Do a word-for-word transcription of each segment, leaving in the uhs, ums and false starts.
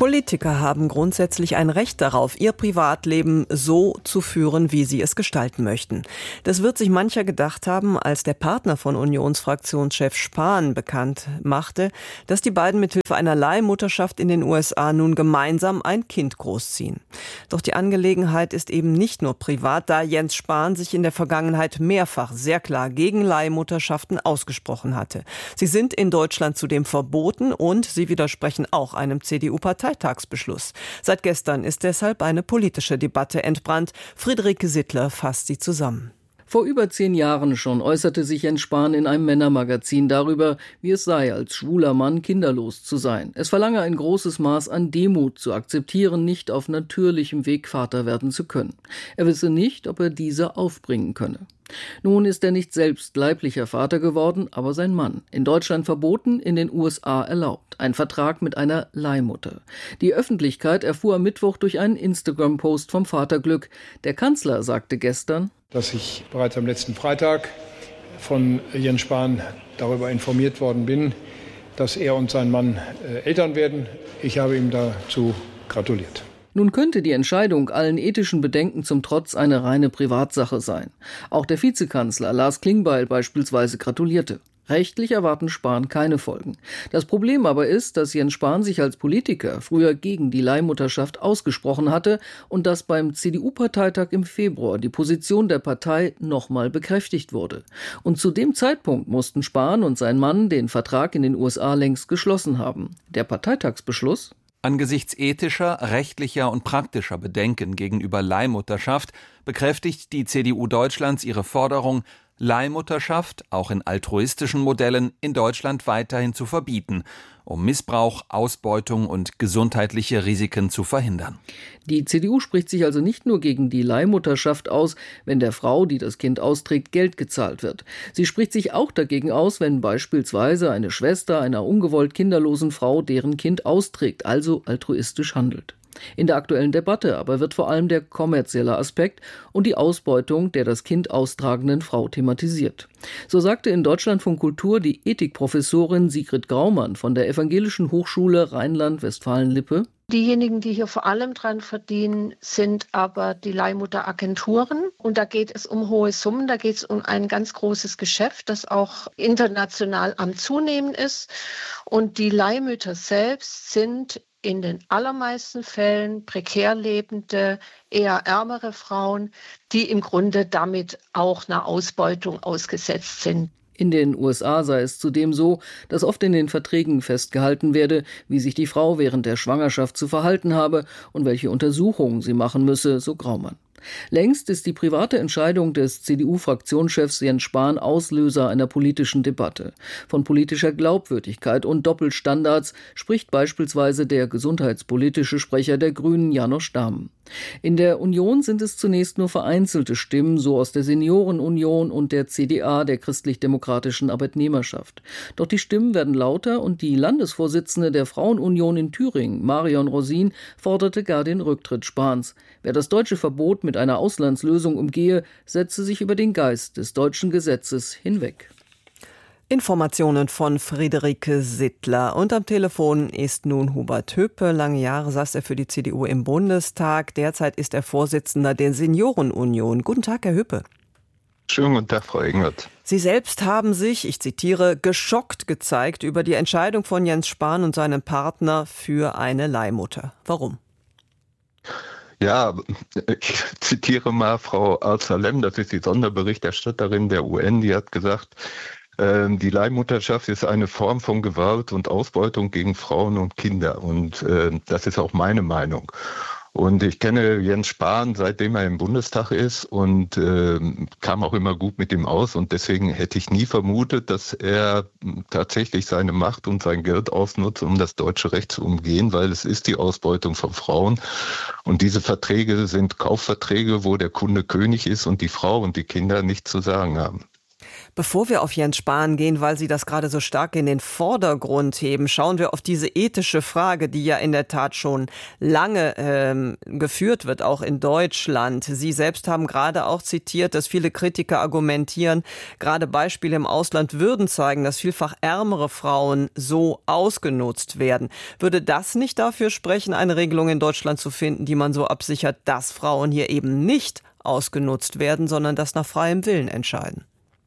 Politiker haben grundsätzlich ein Recht darauf, ihr Privatleben so zu führen, wie sie es gestalten möchten. Das wird sich mancher gedacht haben, als der Partner von Unionsfraktionschef Spahn bekannt machte, dass die beiden mithilfe einer Leihmutterschaft in den U S A nun gemeinsam ein Kind großziehen. Doch die Angelegenheit ist eben nicht nur privat, da Jens Spahn sich in der Vergangenheit mehrfach sehr klar gegen Leihmutterschaften ausgesprochen hatte. Sie sind in Deutschland zudem verboten und sie widersprechen auch einem C D U-Parteitagsbeschluss. Seit gestern ist deshalb eine politische Debatte entbrannt. Friederike Sittler fasst sie zusammen. Vor über zehn Jahren schon äußerte sich Jens Spahn in einem Männermagazin darüber, wie es sei, als schwuler Mann kinderlos zu sein. Es verlange ein großes Maß an Demut zu akzeptieren, nicht auf natürlichem Weg Vater werden zu können. Er wisse nicht, ob er diese aufbringen könne. Nun ist er nicht selbst leiblicher Vater geworden, aber sein Mann. In Deutschland verboten, in den U S A erlaubt. Ein Vertrag mit einer Leihmutter. Die Öffentlichkeit erfuhr am Mittwoch durch einen Instagram-Post vom Vaterglück. Der Kanzler sagte gestern, dass ich bereits am letzten Freitag von Jens Spahn darüber informiert worden bin, dass er und sein Mann äh, Eltern werden. Ich habe ihm dazu gratuliert. Nun könnte die Entscheidung allen ethischen Bedenken zum Trotz eine reine Privatsache sein. Auch der Vizekanzler Lars Klingbeil beispielsweise gratulierte. Rechtlich erwarten Spahn keine Folgen. Das Problem aber ist, dass Jens Spahn sich als Politiker früher gegen die Leihmutterschaft ausgesprochen hatte und dass beim C D U-Parteitag im Februar die Position der Partei nochmal bekräftigt wurde. Und zu dem Zeitpunkt mussten Spahn und sein Mann den Vertrag in den U S A längst geschlossen haben. Der Parteitagsbeschluss? Angesichts ethischer, rechtlicher und praktischer Bedenken gegenüber Leihmutterschaft bekräftigt die C D U Deutschlands ihre Forderung, Leihmutterschaft, auch in altruistischen Modellen, in Deutschland weiterhin zu verbieten, um Missbrauch, Ausbeutung und gesundheitliche Risiken zu verhindern. Die C D U spricht sich also nicht nur gegen die Leihmutterschaft aus, wenn der Frau, die das Kind austrägt, Geld gezahlt wird. Sie spricht sich auch dagegen aus, wenn beispielsweise eine Schwester einer ungewollt kinderlosen Frau deren Kind austrägt, also altruistisch handelt. In der aktuellen Debatte aber wird vor allem der kommerzielle Aspekt und die Ausbeutung der das Kind austragenden Frau thematisiert. So sagte in Deutschlandfunk Kultur die Ethikprofessorin Sigrid Graumann von der Evangelischen Hochschule Rheinland-Westfalen-Lippe: Diejenigen, die hier vor allem dran verdienen, sind aber die Leihmutteragenturen. Und da geht es um hohe Summen, da geht es um ein ganz großes Geschäft, das auch international am Zunehmen ist. Und die Leihmütter selbst sind in den allermeisten Fällen prekär lebende, eher ärmere Frauen, die im Grunde damit auch einer Ausbeutung ausgesetzt sind. In den U S A sei es zudem so, dass oft in den Verträgen festgehalten werde, wie sich die Frau während der Schwangerschaft zu verhalten habe und welche Untersuchungen sie machen müsse, so Graumann. Längst ist die private Entscheidung des C D U-Fraktionschefs Jens Spahn Auslöser einer politischen Debatte. Von politischer Glaubwürdigkeit und Doppelstandards spricht beispielsweise der gesundheitspolitische Sprecher der Grünen, Janosch Dahmen. In der Union sind es zunächst nur vereinzelte Stimmen, so aus der Seniorenunion und der C D A, der Christlich-Demokratischen Arbeitnehmerschaft. Doch die Stimmen werden lauter und die Landesvorsitzende der Frauenunion in Thüringen, Marion Rosin, forderte gar den Rücktritt Spahns. Wer das deutsche Verbot mit einer Auslandslösung umgehe, setze sich über den Geist des deutschen Gesetzes hinweg. Informationen von Friederike Sittler. Und am Telefon ist nun Hubert Höpe. Lange Jahre saß er für die C D U im Bundestag. Derzeit ist er Vorsitzender der Seniorenunion. Guten Tag, Herr Höpe. Schönen guten Tag, Frau Engert. Sie selbst haben sich, ich zitiere, geschockt gezeigt über die Entscheidung von Jens Spahn und seinem Partner für eine Leihmutter. Warum? Ja, ich zitiere mal Frau Al-Salem, das ist die Sonderberichterstatterin der U N, die hat gesagt, äh, die Leihmutterschaft ist eine Form von Gewalt und Ausbeutung gegen Frauen und Kinder. Und äh, das ist auch meine Meinung. Und ich kenne Jens Spahn, seitdem er im Bundestag ist und äh, kam auch immer gut mit ihm aus. Und deswegen hätte ich nie vermutet, dass er tatsächlich seine Macht und sein Geld ausnutzt, um das deutsche Recht zu umgehen, weil es ist die Ausbeutung von Frauen. Und diese Verträge sind Kaufverträge, wo der Kunde König ist und die Frau und die Kinder nichts zu sagen haben. Bevor wir auf Jens Spahn gehen, weil Sie das gerade so stark in den Vordergrund heben, schauen wir auf diese ethische Frage, die ja in der Tat schon lange ähm, geführt wird, auch in Deutschland. Sie selbst haben gerade auch zitiert, dass viele Kritiker argumentieren, gerade Beispiele im Ausland würden zeigen, dass vielfach ärmere Frauen so ausgenutzt werden. Würde das nicht dafür sprechen, eine Regelung in Deutschland zu finden, die man so absichert, dass Frauen hier eben nicht ausgenutzt werden, sondern das nach freiem Willen entscheiden?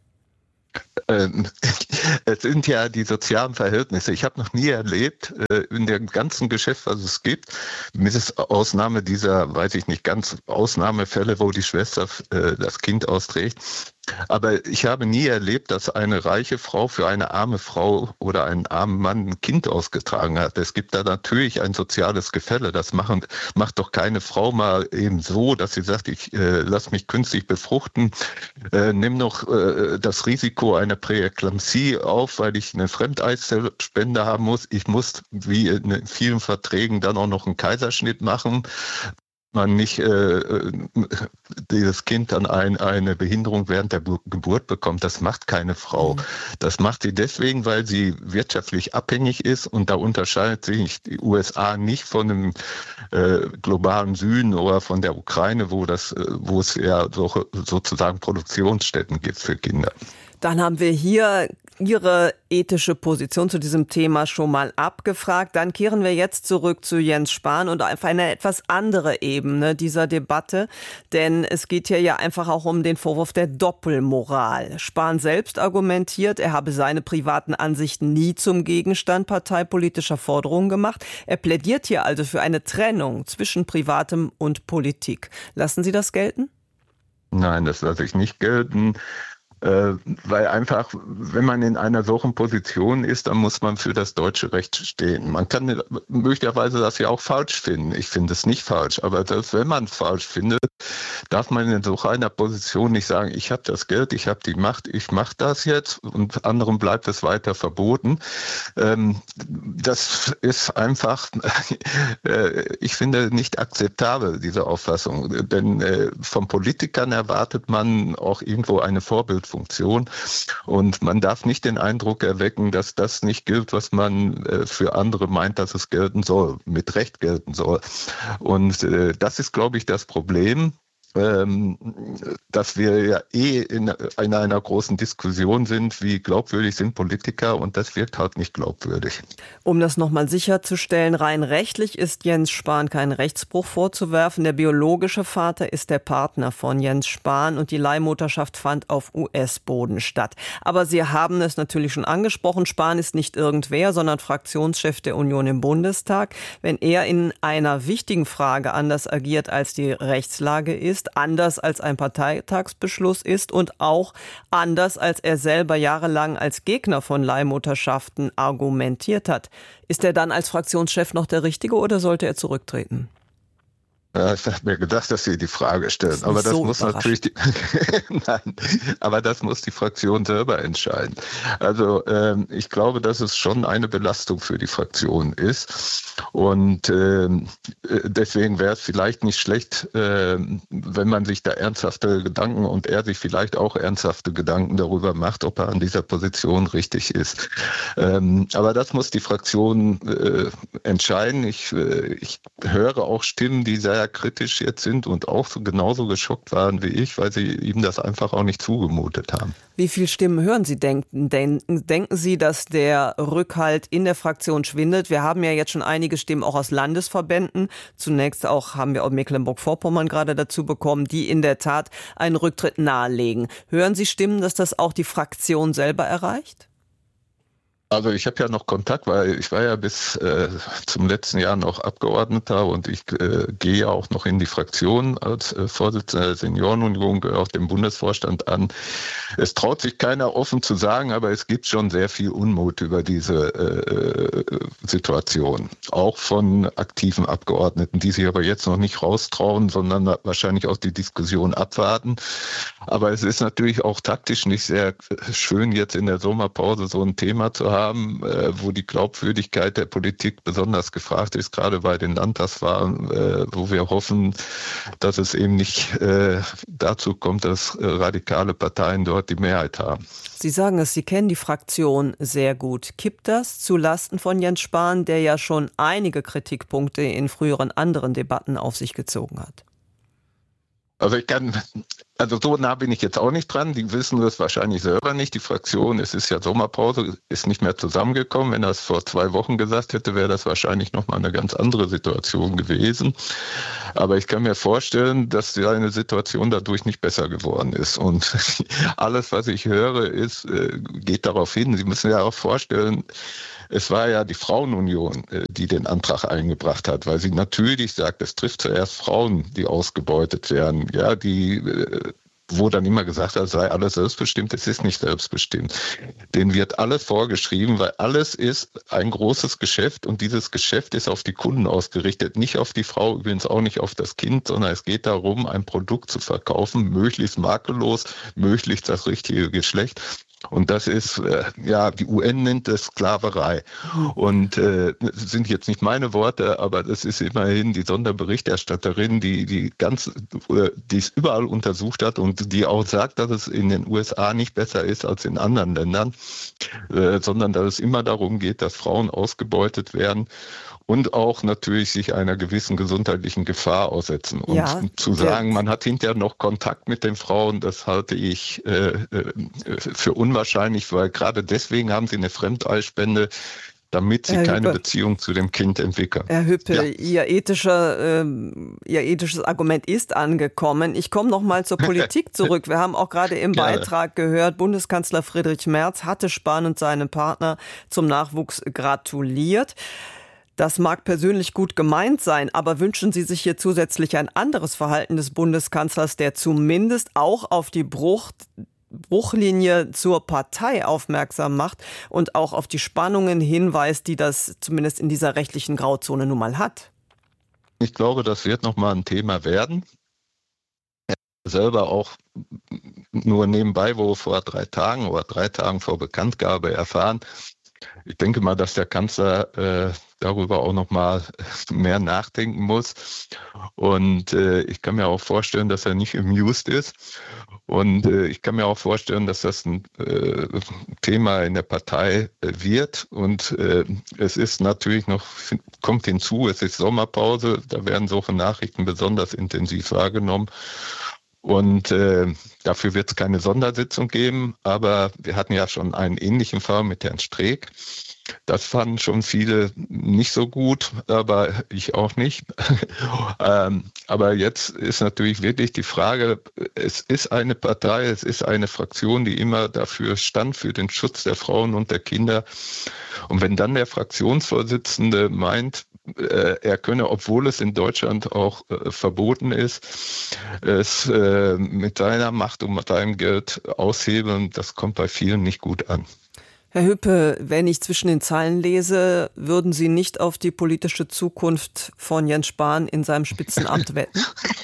Ähm, es sind ja die sozialen Verhältnisse. Ich habe noch nie erlebt, äh, in dem ganzen Geschäft, was es gibt, mit Ausnahme dieser, weiß ich nicht, ganz Ausnahmefälle, wo die Schwester äh, das Kind austrägt. Aber ich habe nie erlebt, dass eine reiche Frau für eine arme Frau oder einen armen Mann ein Kind ausgetragen hat. Es gibt da natürlich ein soziales Gefälle. Das machen, macht doch keine Frau mal eben so, dass sie sagt, ich äh, lass mich künstlich befruchten, äh, nimm noch äh, das Risiko einer Präeklampsie auf, weil ich eine Fremdeizellspende haben muss. Ich muss, wie in vielen Verträgen, dann auch noch einen Kaiserschnitt machen. Man nicht äh, dieses Kind dann ein, eine Behinderung während der Bu- Geburt bekommt. Das macht keine Frau. Mhm. Das macht sie deswegen, weil sie wirtschaftlich abhängig ist, und da unterscheidet sich die U S A nicht von dem äh, globalen Süden oder von der Ukraine, wo das, wo es ja so, sozusagen Produktionsstätten gibt für Kinder. Dann haben wir hier Ihre ethische Position zu diesem Thema schon mal abgefragt. Dann kehren wir jetzt zurück zu Jens Spahn und auf eine etwas andere Ebene dieser Debatte. Denn es geht hier ja einfach auch um den Vorwurf der Doppelmoral. Spahn selbst argumentiert, er habe seine privaten Ansichten nie zum Gegenstand parteipolitischer Forderungen gemacht. Er plädiert hier also für eine Trennung zwischen Privatem und Politik. Lassen Sie das gelten? Nein, das lasse ich nicht gelten. Äh, weil einfach, wenn man in einer solchen Position ist, dann muss man für das deutsche Recht stehen. Man kann möglicherweise das ja auch falsch finden. Ich finde es nicht falsch, aber selbst wenn man es falsch findet, darf man in so einer Position nicht sagen, ich habe das Geld, ich habe die Macht, ich mache das jetzt, und anderen bleibt es weiter verboten. Ähm, das ist einfach, äh, ich finde, nicht akzeptabel, diese Auffassung. Denn äh, von Politikern erwartet man auch irgendwo eine Vorbild Funktion. Und man darf nicht den Eindruck erwecken, dass das nicht gilt, was man äh, für andere meint, dass es gelten soll, mit Recht gelten soll. Und äh, das ist, glaube ich, das Problem, ähm, dass wir ja eh in, in einer großen Diskussion sind, wie glaubwürdig sind Politiker, und das wirkt halt nicht glaubwürdig. Um das nochmal sicherzustellen, rein rechtlich ist Jens Spahn kein Rechtsbruch vorzuwerfen. Der biologische Vater ist der Partner von Jens Spahn und die Leihmutterschaft fand auf U S-Boden statt. Aber Sie haben es natürlich schon angesprochen, Spahn ist nicht irgendwer, sondern Fraktionschef der Union im Bundestag. Wenn er in einer wichtigen Frage anders agiert, als die Rechtslage ist, anders als ein Parteitagsbeschluss ist und auch anders als er selber jahrelang als Gegner von Leihmutterschaften argumentiert hat. Ist er dann als Fraktionschef noch der Richtige oder sollte er zurücktreten? Ja, ich habe mir gedacht, dass Sie die Frage stellen, das aber das so muss natürlich die, nein, aber das muss die Fraktion selber entscheiden. Also ähm, ich glaube, dass es schon eine Belastung für die Fraktion ist, und ähm, deswegen wäre es vielleicht nicht schlecht, äh, wenn man sich da ernsthafte Gedanken und er sich vielleicht auch ernsthafte Gedanken darüber macht, ob er an dieser Position richtig ist. Ähm, aber das muss die Fraktion äh, entscheiden. Ich, äh, ich höre auch Stimmen, die sehr kritisch jetzt sind und auch so genauso geschockt waren wie ich, weil sie ihm das einfach auch nicht zugemutet haben. Wie viele Stimmen hören Sie denken? Denken, denken Sie, dass der Rückhalt in der Fraktion schwindet? Wir haben ja jetzt schon einige Stimmen auch aus Landesverbänden. Zunächst auch haben wir auch Mecklenburg-Vorpommern gerade dazu bekommen, die in der Tat einen Rücktritt nahelegen. Hören Sie Stimmen, dass das auch die Fraktion selber erreicht? Also ich habe ja noch Kontakt, weil ich war ja bis äh, zum letzten Jahr noch Abgeordneter, und ich äh, gehe ja auch noch in die Fraktion als äh, Vorsitzender der Seniorenunion, gehöre auch dem Bundesvorstand an. Es traut sich keiner offen zu sagen, aber es gibt schon sehr viel Unmut über diese äh, Situation. Auch von aktiven Abgeordneten, die sich aber jetzt noch nicht raustrauen, sondern wahrscheinlich auch die Diskussion abwarten. Aber es ist natürlich auch taktisch nicht sehr schön, jetzt in der Sommerpause so ein Thema zu haben, haben, äh, wo die Glaubwürdigkeit der Politik besonders gefragt ist, gerade bei den Landtagswahlen, äh, wo wir hoffen, dass es eben nicht äh, dazu kommt, dass äh, radikale Parteien dort die Mehrheit haben. Sie sagen es, Sie kennen die Fraktion sehr gut. Kippt das zu Lasten von Jens Spahn, der ja schon einige Kritikpunkte in früheren anderen Debatten auf sich gezogen hat? Also ich kann, also so nah bin ich jetzt auch nicht dran. Die wissen das wahrscheinlich selber nicht. Die Fraktion, es ist ja Sommerpause, ist nicht mehr zusammengekommen. Wenn er es vor zwei Wochen gesagt hätte, wäre das wahrscheinlich nochmal eine ganz andere Situation gewesen. Aber ich kann mir vorstellen, dass seine Situation dadurch nicht besser geworden ist. Und alles, was ich höre, ist, geht darauf hin. Sie müssen ja auch vorstellen, es war ja die Frauenunion, die den Antrag eingebracht hat, weil sie natürlich sagt, es trifft zuerst Frauen, die ausgebeutet werden, ja, die, wo dann immer gesagt hat, sei alles selbstbestimmt, es ist nicht selbstbestimmt. Denen wird alles vorgeschrieben, weil alles ist ein großes Geschäft und dieses Geschäft ist auf die Kunden ausgerichtet, nicht auf die Frau, übrigens auch nicht auf das Kind, sondern es geht darum, ein Produkt zu verkaufen, möglichst makellos, möglichst das richtige Geschlecht. Und das ist, äh, ja, die U N nennt es Sklaverei. Und äh, das sind jetzt nicht meine Worte, aber das ist immerhin die Sonderberichterstatterin, die die ganz, äh, die es überall untersucht hat und die auch sagt, dass es in den U S A nicht besser ist als in anderen Ländern, äh, sondern dass es immer darum geht, dass Frauen ausgebeutet werden. Und auch natürlich sich einer gewissen gesundheitlichen Gefahr aussetzen. Und ja, zu sagen, man hat hinterher noch Kontakt mit den Frauen, das halte ich äh, für unwahrscheinlich, weil gerade deswegen haben sie eine Fremdeisspende, damit sie Herr keine Hüppe. Beziehung zu dem Kind entwickeln. Herr Hüppe, ja. Ihr, ethischer, äh, Ihr ethisches Argument ist angekommen. Ich komme noch mal zur Politik zurück. Wir haben auch gerade im Gerne. Beitrag gehört, Bundeskanzler Friedrich Merz hatte Spahn und seinem Partner zum Nachwuchs gratuliert. Das mag persönlich gut gemeint sein, aber wünschen Sie sich hier zusätzlich ein anderes Verhalten des Bundeskanzlers, der zumindest auch auf die Bruch, Bruchlinie zur Partei aufmerksam macht und auch auf die Spannungen hinweist, die das zumindest in dieser rechtlichen Grauzone nun mal hat? Ich glaube, das wird noch mal ein Thema werden. Er hat selber auch nur nebenbei, wo vor drei Tagen oder drei Tagen vor Bekanntgabe erfahren. Ich denke mal, dass der Kanzler äh, darüber auch noch mal mehr nachdenken muss. Und äh, ich kann mir auch vorstellen, dass er nicht amused ist. Und äh, ich kann mir auch vorstellen, dass das ein äh, Thema in der Partei äh, wird. Und äh, es ist natürlich noch, kommt hinzu, es ist Sommerpause, da werden solche Nachrichten besonders intensiv wahrgenommen. Und äh, dafür wird es keine Sondersitzung geben, aber wir hatten ja schon einen ähnlichen Fall mit Herrn Streeck. Das fanden schon viele nicht so gut, aber ich auch nicht. ähm, aber jetzt ist natürlich wirklich die Frage, es ist eine Partei, es ist eine Fraktion, die immer dafür stand, für den Schutz der Frauen und der Kinder. Und wenn dann der Fraktionsvorsitzende meint, er könne, obwohl es in Deutschland auch äh, verboten ist, es äh, mit seiner Macht und mit seinem Geld aushebeln, das kommt bei vielen nicht gut an. Herr Hüppe, wenn ich zwischen den Zeilen lese, würden Sie nicht auf die politische Zukunft von Jens Spahn in seinem Spitzenamt wetten?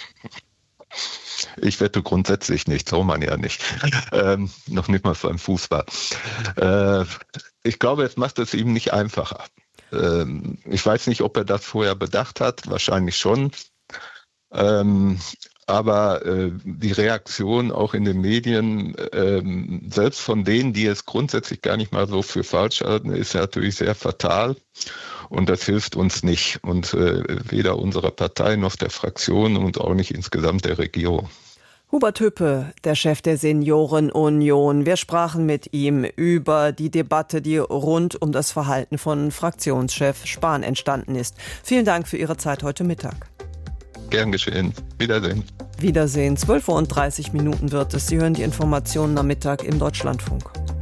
Ich wette grundsätzlich nicht, soll man ja nicht. Ähm, noch nicht mal beim Fußball. Äh, ich glaube, es macht es ihm nicht einfacher. Ich weiß nicht, ob er das vorher bedacht hat, wahrscheinlich schon. Ähm, aber äh, die Reaktion auch in den Medien, ähm, selbst von denen, die es grundsätzlich gar nicht mal so für falsch halten, ist natürlich sehr fatal. Und das hilft uns nicht. Und äh, weder unserer Partei noch der Fraktion und auch nicht insgesamt der Regierung. Hubert Hüppe, der Chef der Seniorenunion. Wir sprachen mit ihm über die Debatte, die rund um das Verhalten von Fraktionschef Spahn entstanden ist. Vielen Dank für Ihre Zeit heute Mittag. Gern geschehen. Wiedersehen. Wiedersehen. zwölf Uhr und dreißig Minuten wird es. Sie hören die Informationen am Mittag im Deutschlandfunk.